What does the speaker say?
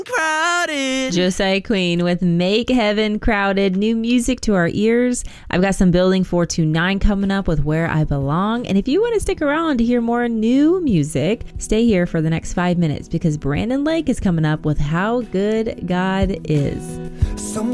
Crowded. Josiah Queen with Make Heaven Crowded. New music to our ears. I've got some Building 429 coming up with Where I Belong. And if you want to stick around to hear more new music, stay here for the next 5 minutes because Brandon Lake is coming up with How Good God Is.